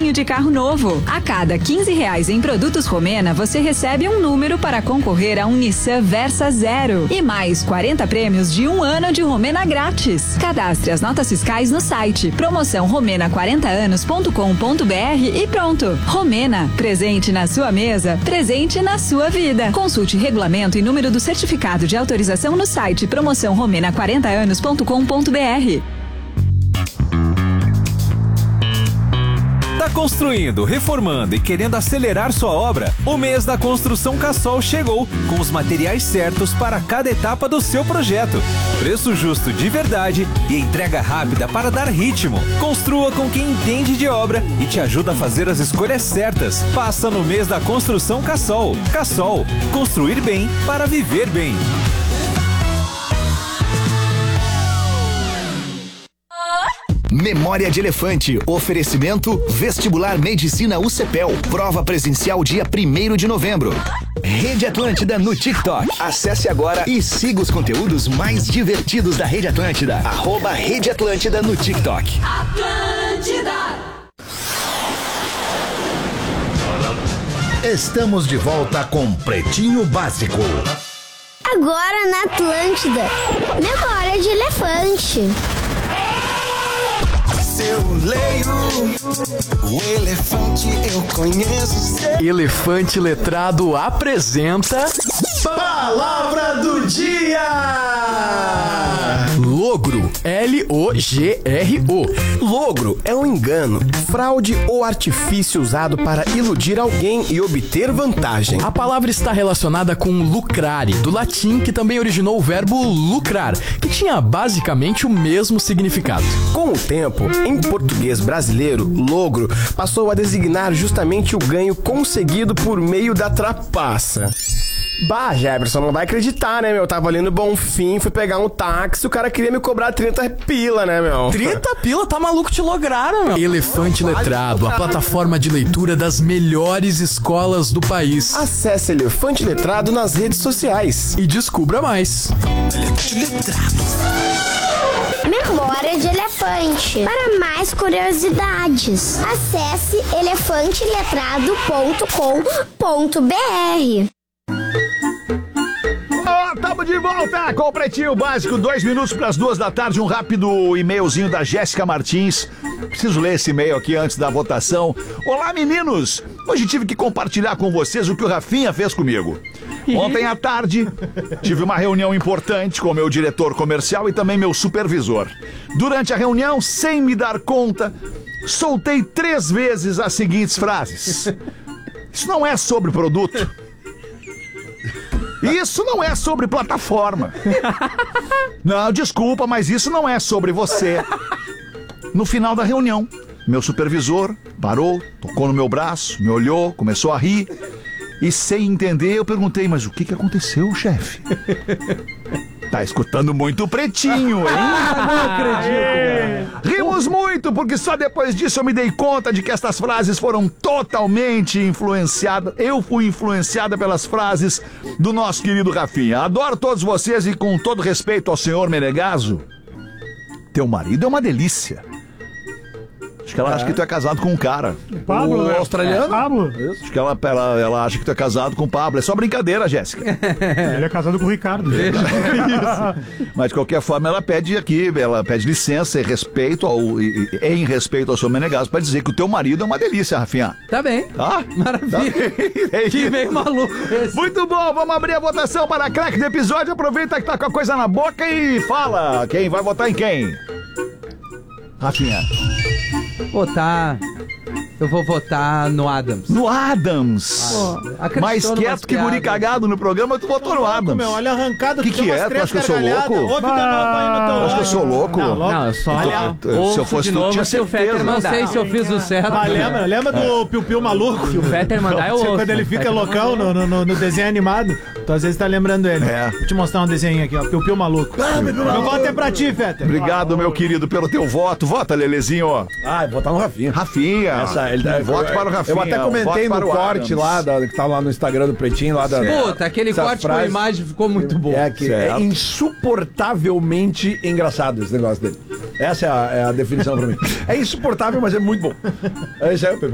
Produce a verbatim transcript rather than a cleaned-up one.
jeitinho de carro novo. A cada quinze reais em produtos Romena, você recebe um número para concorrer a um Nissan Versa Zero e mais quarenta prêmios de um ano de Romena grátis. Cadastre as notas fiscais no site promoção romena quarenta anos ponto com ponto br e pronto. Romena, presente na sua mesa, presente na sua vida. Consulte regulamento e número do certificado de autorização no site promoção romena quarenta anos ponto com ponto br. Tá construindo, reformando e querendo acelerar sua obra? O mês da Construção Cassol chegou, com os materiais certos para cada etapa do seu projeto. Preço justo de verdade e entrega rápida para dar ritmo. Construa com quem entende de obra e te ajuda a fazer as escolhas certas. Passa no mês da Construção Cassol. Cassol, construir bem para viver bem. Memória de Elefante. Oferecimento Vestibular Medicina U C P E L. Prova presencial dia primeiro de novembro. Rede Atlântida no TikTok. Acesse agora e siga os conteúdos mais divertidos da Rede Atlântida. Arroba Rede Atlântida no TikTok. Atlântida. Estamos de volta com Pretinho Básico. Agora na Atlântida. Memória de Elefante. Eu leio o elefante, eu conheço. Elefante Letrado apresenta Palavra do Dia! Logro, L O G R O. Logro é um engano, fraude ou artifício usado para iludir alguém e obter vantagem. A palavra está relacionada com lucrare, do latim, que também originou o verbo lucrar, que tinha basicamente o mesmo significado. Com o tempo, em português brasileiro, logro passou a designar justamente o ganho conseguido por meio da trapaça. Bah, Jefferson, não vai acreditar, né, meu? Eu tava ali no Bonfim, fui pegar um táxi, o cara queria me cobrar trinta pila, né, meu? trinta pila? Tá maluco, te lograram, meu. Elefante Letrado, a plataforma de leitura das melhores escolas do país. Acesse Elefante Letrado nas redes sociais e descubra mais. Memória de Elefante. Para mais curiosidades, acesse elefante letrado ponto com ponto br. Estamos de volta com o Pretinho Básico, dois minutos para as duas da tarde, um rápido e-mailzinho da Jéssica Martins. Preciso ler esse e-mail aqui antes da votação. Olá, meninos! Hoje tive que compartilhar com vocês o que o Rafinha fez comigo. Ontem à tarde, tive uma reunião importante com meu diretor comercial e também meu supervisor. Durante a reunião, sem me dar conta, soltei três vezes as seguintes frases. Isso não é sobre produto. Isso não é sobre plataforma. Não, desculpa, mas isso não é sobre você. No final da reunião, meu supervisor parou, tocou no meu braço, me olhou, começou a rir. E sem entender, eu perguntei, mas o que que aconteceu, chefe? Tá escutando muito o Pretinho, hein? Não acredito. Rimos muito, porque só depois disso eu me dei conta de que estas frases foram totalmente influenciadas. Eu fui influenciada pelas frases do nosso querido Rafinha. Adoro todos vocês e com todo respeito ao senhor Menegaso, teu marido é uma delícia. Acho que ela é. acha que tu é casado com um cara. Pablo, o né? australiano? É, Pablo. Acho que ela, ela, ela acha que tu é casado com o Pablo. É só brincadeira, Jéssica. Ele é casado com o Ricardo. Isso. Mas de qualquer forma, ela pede aqui, ela pede licença e respeito ao, e, e, em respeito ao seu Menegaso para dizer que o teu marido é uma delícia, Rafinha. Tá bem. Tá? Maravilha. Tá. Que meio maluco esse. Muito bom, vamos abrir a votação para a craque do episódio. Aproveita que tá com a coisa na boca e fala quem vai votar em quem. Rafinha. Votar. Eu vou votar no Adams. No Adams? Ah, mais quieto que guri cagado no programa, tu votou no Adams. Meu, olha a arrancada. O que, que é? Tu acha que eu sou louco? Ouve de novo aí no teu Acho que eu sou louco? Não, não eu só olha, se eu fosse tu, tinha certeza. Não sei se eu fiz o certo. Ah, lembra, lembra do Piu Piu maluco? Se o Fetter mandar, eu ouço. Quando ele fica loucão no, no, no desenho animado, tu às vezes tá lembrando ele. É. Vou te mostrar um desenho aqui, ó. Piu Piu maluco. Ah, meu meu voto é pra ti, Fetter. Obrigado, meu querido, pelo teu voto. Vota, Lelezinho, ó. Ah, votar no Rafinha. Rafinha. Essa, ele, voto para o Rafinha. Eu até comentei no corte lá, da, que tava lá no Instagram do Pretinho, lá da... Puta, aquele corte frase, com a imagem ficou muito bom. É, que é insuportavelmente engraçado esse negócio dele. Essa é a, é a definição pra mim. É insuportável, mas é muito bom. Esse é o